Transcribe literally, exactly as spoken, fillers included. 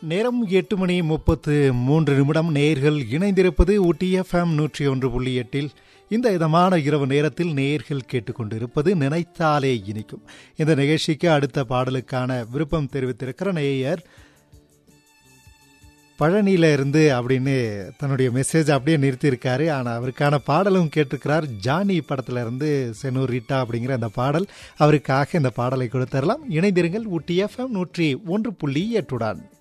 நேரம் எட்டு மணி முப்பத்து மூன்று நிமிடம். நேயர்கள் இணைந்திருப்பது ஊட்டி எஃப்எம் நூற்றி ஒன்று புள்ளி எட்டில். இந்த இதமான இரவு நேரத்தில் நேயர்கள் கேட்டுக்கொண்டிருப்பது நினைத்தாலே இனிக்கும். இந்த நிகழ்ச்சிக்கு அடுத்த பாடலுக்கான விருப்பம் தெரிவித்திருக்கிற நேயர் பழனியில இருந்து அப்படின்னு தன்னுடைய மெசேஜ் அப்படியே நிறுத்தியிருக்காரு. ஆனால் அவருக்கான பாடலும் கேட்டிருக்கிறார். ஜானி படத்துல இருந்து செனூர் ரீட்டா அப்படிங்கிற அந்த பாடல். அவருக்காக இந்த பாடலை கொடுத்தரலாம். இணைந்திருங்கள் ஊட்டி எஃப்எம் நூற்றி ஒன்று புள்ளி எட்டுடன்.